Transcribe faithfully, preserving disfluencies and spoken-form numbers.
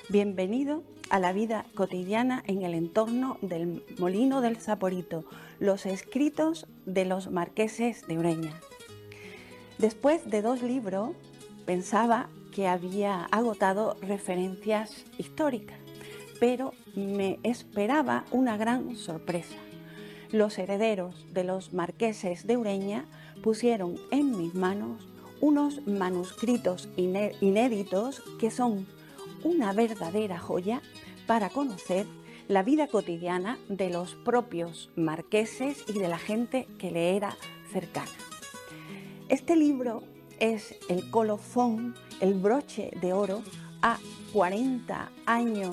Bienvenido a la vida cotidiana en el entorno del Molino del Saporito, los escritos de los marqueses de Ureña. Después de dos libros, pensaba que había agotado referencias históricas, pero me esperaba una gran sorpresa. Los herederos de los marqueses de Ureña pusieron en mis manos unos manuscritos inéditos que son una verdadera joya para conocer la vida cotidiana de los propios marqueses y de la gente que le era cercana. Este libro es el colofón, el broche de oro a cuarenta años